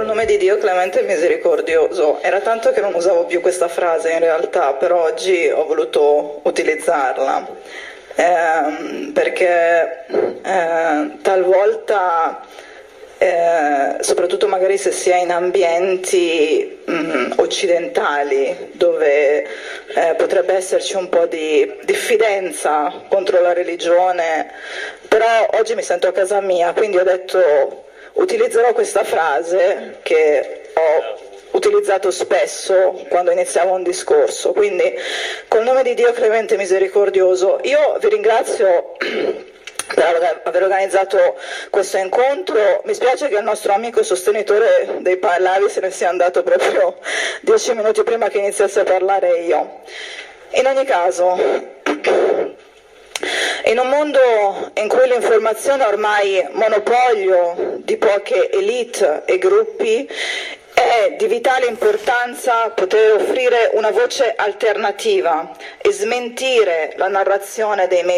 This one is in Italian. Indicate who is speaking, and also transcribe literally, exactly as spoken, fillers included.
Speaker 1: nome di Dio clemente e misericordioso. Era tanto che non usavo più questa frase in realtà, però oggi ho voluto utilizzarla, eh, perché eh, talvolta, eh, soprattutto magari se si è in ambienti mh, occidentali, dove eh, potrebbe esserci un po' di diffidenza contro la religione, però oggi mi sento a casa mia, quindi ho detto utilizzerò questa frase che ho utilizzato spesso quando iniziavo un discorso. Quindi, col nome di Dio clemente e misericordioso, io vi ringrazio per aver organizzato questo incontro. Mi spiace che il nostro amico e sostenitore dei Pallavi se ne sia andato proprio dieci minuti prima che iniziasse a parlare io. In ogni caso, in un mondo in cui l'informazione è ormai monopolio di poche elite e gruppi, è di vitale importanza poter offrire una voce alternativa e smentire la narrazione dei media